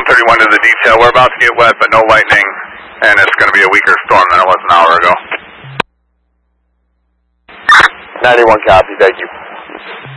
31 to the detail. We're about to get wet, but no lightning, and it's going to be a weaker storm than it was an hour ago. 91 copy, thank you.